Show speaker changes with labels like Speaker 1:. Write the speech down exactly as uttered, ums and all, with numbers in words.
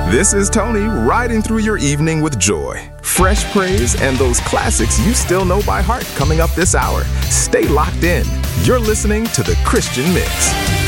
Speaker 1: This is Tony riding through your evening with joy, fresh praise, and those classics you still know by heart coming up this hour. Stay locked in. You're listening to The Christian Mix.